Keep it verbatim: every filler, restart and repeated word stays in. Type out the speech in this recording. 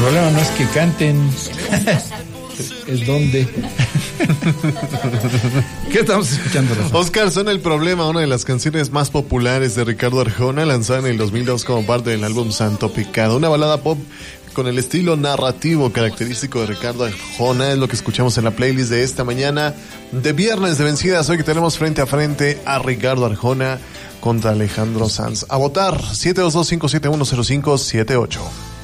problema no es que canten, es donde. ¿Qué estamos escuchando, Rafa? Oscar, suena El Problema, una de las canciones más populares de Ricardo Arjona, lanzada en el dos mil dos como parte del álbum Santo Pecado. Una balada pop con el estilo narrativo característico de Ricardo Arjona, es lo que escuchamos en la playlist de esta mañana de Viernes de Vencidas. Hoy que tenemos frente a frente a Ricardo Arjona contra Alejandro Sanz. A votar, siete dos dos, cinco siete uno, cero cinco siete ocho.